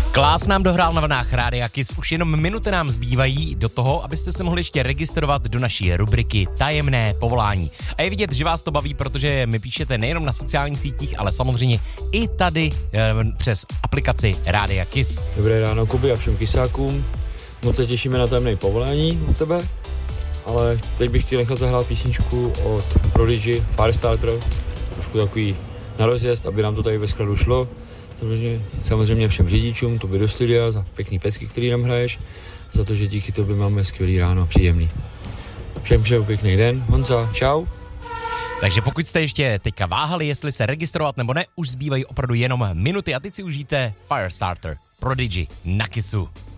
Klás nám dohrál na vlnách Rádia Kiss, už jenom minuty nám zbývají do toho, abyste se mohli ještě registrovat do naší rubriky Tajemné povolání. A je vidět, že vás to baví, protože mi píšete nejenom na sociálních sítích, ale samozřejmě i tady přes aplikaci Rádia Kiss. Dobré ráno, Kuby, a všem kysákům. Moc se těšíme na tajemné povolání od tebe, ale teď bych chtěl nechat zahrát písničku od Prodigy, Firestarter, trošku takový na rozjezd, aby nám to tady ve skladu šlo. Samozřejmě všem řidičům, tobě do studia, za pěkný pecky, který nám hraješ, za to, že díky tobě máme skvělý ráno, příjemný. Všem přeju pěkný den, Honza, čau. Takže pokud jste ještě teďka váhali, jestli se registrovat nebo ne, už zbývají opravdu jenom minuty a teď si užijte Firestarter, Prodigy na Kissu.